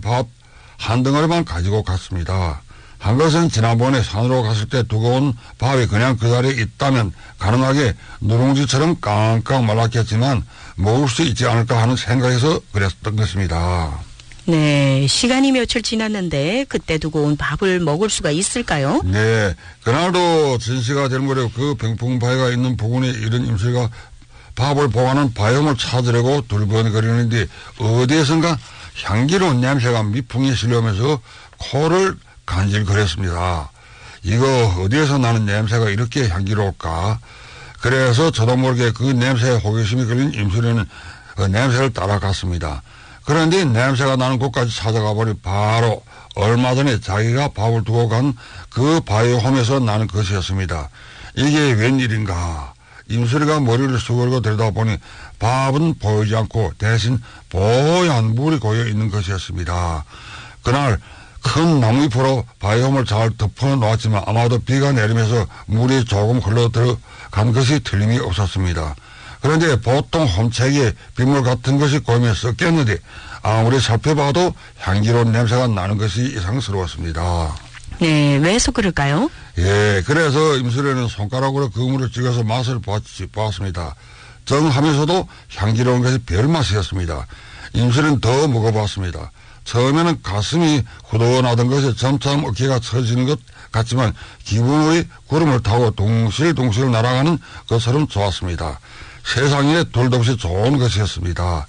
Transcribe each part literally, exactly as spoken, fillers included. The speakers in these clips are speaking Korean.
밥 한 덩어리만 가지고 갔습니다. 한 것은 지난번에 산으로 갔을 때 두고 온 밥이 그냥 그 자리에 있다면 가능하게 누룽지처럼 깡깡 말랐겠지만 먹을 수 있지 않을까 하는 생각에서 그랬던 것입니다. 네, 시간이 며칠 지났는데 그때 두고 온 밥을 먹을 수가 있을까요? 네, 그날도 진시가 될 무렵 그 병풍바위가 있는 부근에 이른 임수리가 밥을 보관한 바위홈을 찾으려고 둘번거리는데 어디에선가 향기로운 냄새가 미풍에 실려오면서 코를 간질거렸습니다. 이거 어디에서 나는 냄새가 이렇게 향기로울까? 그래서 저도 모르게 그 냄새에 호기심이 걸린 임수리는 그 냄새를 따라갔습니다. 그런데 냄새가 나는 곳까지 찾아가 보니 바로 얼마 전에 자기가 밥을 두고 간 그 바위홈에서 나는 것이었습니다. 이게 웬일인가? 임수리가 머리를 숙이고 들여다보니 밥은 보이지 않고 대신 뽀얀 물이 고여 있는 것이었습니다. 그날 큰 나무잎으로 바위홈을 잘 덮어 놓았지만 아마도 비가 내리면서 물이 조금 흘러 들어간 것이 틀림이 없었습니다. 그런데 보통 홈책에 빗물 같은 것이 고이면 썩겠는데 아무리 살펴봐도 향기로운 냄새가 나는 것이 이상스러웠습니다. 네, 왜서 그럴까요? 예, 그래서 임수리는 손가락으로 그 물을 찍어서 맛을 보았습니다. 정하면서도 향기로운 것이 별맛이었습니다. 임수리는 더 먹어봤습니다. 처음에는 가슴이 후덜나던 것이 점차 어깨가 처지는 것 같지만 기분의 구름을 타고 둥실둥실 날아가는 것처럼 좋았습니다. 세상에 둘도 없이 좋은 것이었습니다.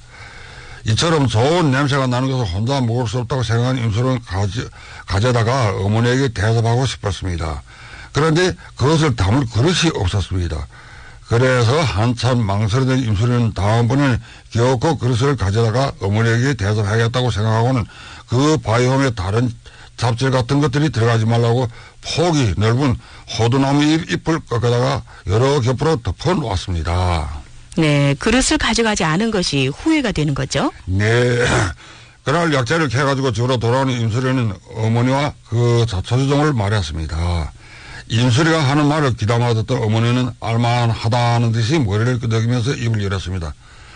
이처럼 좋은 냄새가 나는 것을 혼자 먹을 수 없다고 생각한 임수리는 가지, 가져다가 어머니에게 대접하고 싶었습니다. 그런데 그것을 담을 그릇이 없었습니다. 그래서 한참 망설이던 임수리는 다음번에는 겨우고 그릇을 가져다가 어머니에게 대접하겠다고 생각하고는 그 바위홈에 다른 잡질 같은 것들이 들어가지 말라고 폭이 넓은 호두나무 잎을 꺾어다가 여러 겹으로 덮어 놓았습니다. 네, 그릇을 가져가지 않은 것이 후회가 되는 거죠? 네. 그날 약재를 캐가지고 집으로 돌아오는 임수리는 어머니와 그 자초지종을 말했습니다. 임수리가 하는 말을 귀담아 듣던 어머니는 알만하다는 듯이 머리를 끄덕이면서 입을 열었습니다.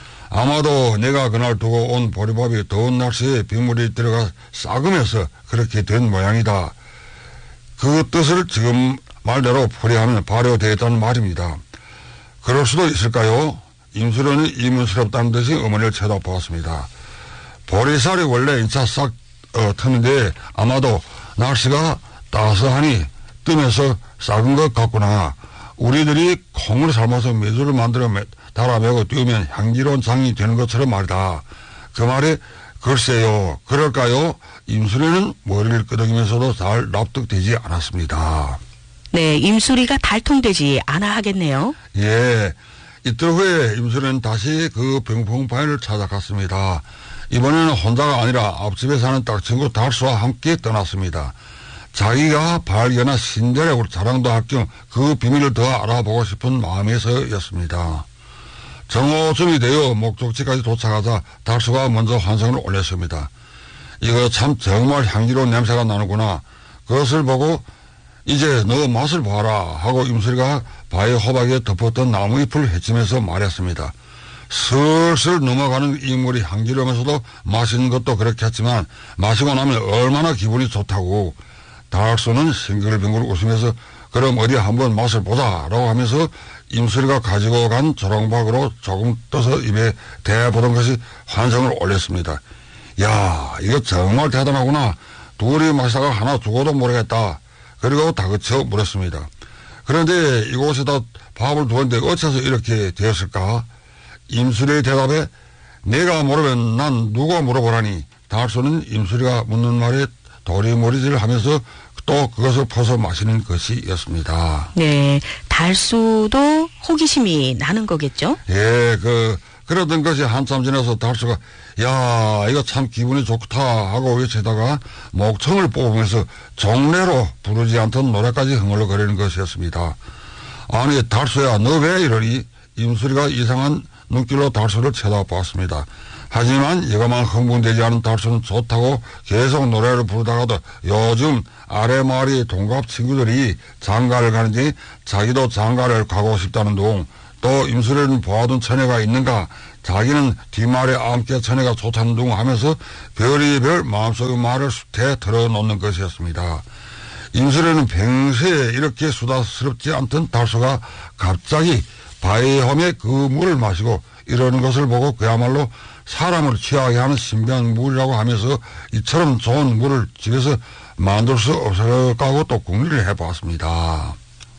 아마도 내가 그날 두고 온 보리밥이 더운 날씨에 빗물이 들어가 싹으면서 그렇게 된 모양이다. 그 뜻을 지금 말대로 풀이하면 발효되었다는 말입니다. 그럴 수도 있을까요? 임수리는 의문스럽다는 듯이 어머니를 쳐다보았습니다. 보리쌀이 원래 인차 싹 어, 트는데 아마도 날씨가 따스하니 뜨면서 싹은 것 같구나. 우리들이 콩을 삶아서 메주를 만들어 달아매고 띄우면 향기로운 장이 되는 것처럼 말이다. 그 말에 글쎄요, 그럴까요? 임수리는 머리를 끄덕이면서도 잘 납득되지 않았습니다. 네, 임수리가 달통되지 않아 하겠네요. 예, 이틀 후에 임수리는 다시 그 병풍바위를 찾아갔습니다. 이번에는 혼자가 아니라 앞집에 사는 딱 친구 달수와 함께 떠났습니다. 자기가 발견한 신대력으로 자랑도 할 겸 그 비밀을 더 알아보고 싶은 마음에서였습니다. 정오쯤이 되어 목적지까지 도착하자 달수가 먼저 환성을 올렸습니다. 이거 참 정말 향기로운 냄새가 나는구나. 그것을 보고 이제 너 맛을 봐라 하고 임수리가 바위 호박에 덮었던 나무잎을 헤치면서 말했습니다. 슬슬 넘어가는 이 물이 향기로우면서도 맛있는 것도 그렇겠지만 마시고 나면 얼마나 기분이 좋다고. 달수는 싱글빙글 웃으면서 그럼 어디 한번 맛을 보자라고 하면서 임수리가 가지고 간 조롱박으로 조금 떠서 입에 대보던 것이 환성을 올렸습니다. 야, 이거 정말 대단하구나. 둘이 마시다가 하나 두고도 모르겠다. 그리고 다그쳐 물었습니다. 그런데 이곳에다 밥을 두었는데 어째서 이렇게 되었을까? 임수리의 대답에 내가 모르면 난 누가 물어보라니. 달수는 임수리가 묻는 말에 도리머리질을 하면서 또 그것을 퍼서 마시는 것이었습니다. 네, 달수도 호기심이 나는 거겠죠? 예, 그 그러던 것이 한참 지나서 달수가 야, 이거 참 기분이 좋다 하고 외치다가 목청을 뽑으면서 종래로 부르지 않던 노래까지 흥얼거리는 것이었습니다. 아니, 달수야, 너 왜 이러니? 임수리가 이상한 눈길로 달수를 쳐다보았습니다. 하지만 이것만 흥분되지 않은 달수는 좋다고 계속 노래를 부르다가도 요즘 아래 마을의 동갑 친구들이 장가를 가는지 자기도 장가를 가고 싶다는 둥, 또 임수리는 보아둔 처녀가 있는가 자기는 뒷말에 암께 천혜가 좋다는 둥 하면서 별이별 마음속의 말을 숱해 털어놓는 것이었습니다. 임술에는 평소에 이렇게 수다스럽지 않던 달수가 갑자기 바위험에 그 물을 마시고 이러는 것을 보고 그야말로 사람을 취하게 하는 신비한 물이라고 하면서 이처럼 좋은 물을 집에서 만들 수 없을까 하고 또 궁리를 해봤습니다.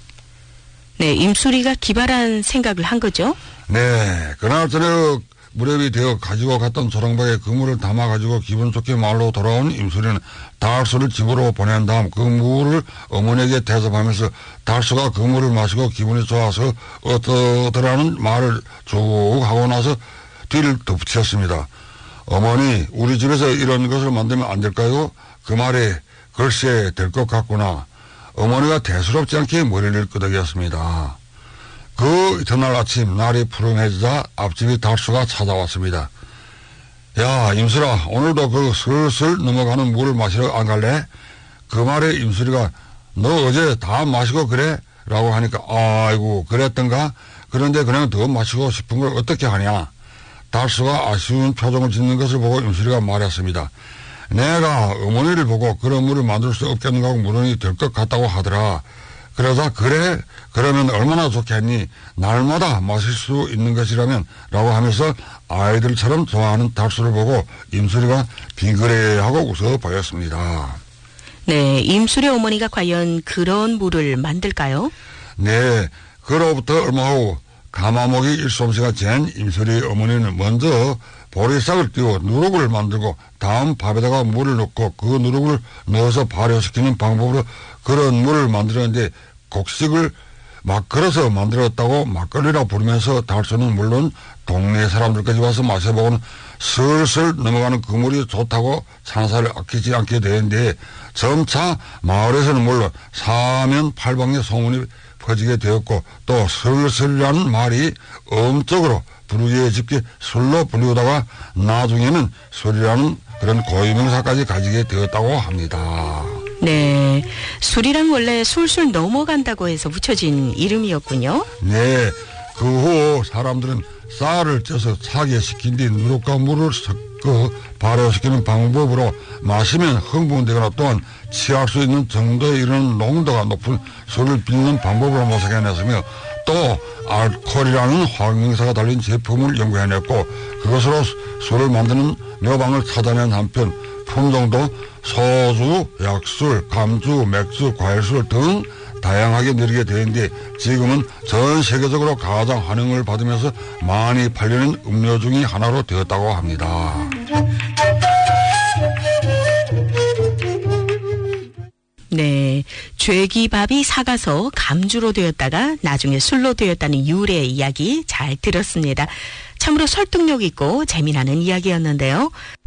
네, 임수리가 기발한 생각을 한 거죠? 네, 그날 저녁 무렵이 되어 가지고 갔던 조랑박에 그 물을 담아가지고 기분 좋게 마을로 돌아온 임수리는 달수를 집으로 보낸 다음 그 물을 어머니에게 대접하면서 달수가 그 물을 마시고 기분이 좋아서 어떠더라는 말을 쭉 하고 나서 뒤를 덮쳤습니다. 어머니, 우리 집에서 이런 것을 만들면 안 될까요? 그 말에 글쎄 될 것 같구나. 어머니가 대수롭지 않게 머리를 끄덕였습니다. 그 이튿날 아침 날이 푸름해지자 앞집이 달수가 찾아왔습니다. 야, 임수라, 오늘도 그 슬슬 넘어가는 물을 마시러 안 갈래? 그 말에 임수리가 너 어제 다 마시고 그래? 라고 하니까 아이고 그랬던가? 그런데 그냥 더 마시고 싶은 걸 어떻게 하냐? 달수가 아쉬운 표정을 짓는 것을 보고 임수리가 말했습니다. 내가 어머니를 보고 그런 물을 만들 수 없겠는가 하고 물으니 될 것 같다고 하더라. 그러자 그래? 그러면 얼마나 좋겠니? 날마다 마실 수 있는 것이라면 라고 하면서 아이들처럼 좋아하는 달수를 보고 임수리가 빙그레하고 웃어 보였습니다. 네, 임수리 어머니가 과연 그런 물을 만들까요? 네, 그로부터 얼마 후 가마목이 일솜씨가 잰 임수리 어머니는 먼저 보리싹을 띄워 누룩을 만들고 다음 밥에다가 물을 넣고 그 누룩을 넣어서 발효시키는 방법으로 그런 물을 만들었는데 곡식을 막 걸어서 만들었다고 막걸리라 부르면서 달수는 물론 동네 사람들까지 와서 마셔보고는 슬슬 넘어가는 그 물이 좋다고 찬사를 아끼지 않게 되는데 점차 마을에서는 물론 사면 팔방에 소문이 퍼지게 되었고 또 슬슬이라는 말이 엄적으로 부르기에 짙게 술로 불리우다가 나중에는 술이라는 그런 고유명사까지 가지게 되었다고 합니다. 네, 술이랑 원래 술술 넘어간다고 해서 붙여진 이름이었군요. 네, 그 후 사람들은 쌀을 쪄서 차게 식힌 뒤 누룩과 물을 섞어 발효시키는 방법으로 마시면 흥분되거나 또한 취할 수 있는 정도에 이르는 농도가 높은 술을 빚는 방법으로 모색해냈으며 또 알코올이라는 화학명사가 달린 제품을 연구해냈고 그것으로 술을 만드는 묘방을 찾아낸 한편 품종도 소주, 약술, 감주, 맥주, 과일술 등 다양하게 누리게 되는데 지금은 전 세계적으로 가장 환영을 받으면서 많이 팔리는 음료 중의 하나로 되었다고 합니다. 네, 죄기밥이 사가서 감주로 되었다가 나중에 술로 되었다는 유래 이야기 잘 들었습니다. 참으로 설득력 있고 재미나는 이야기였는데요.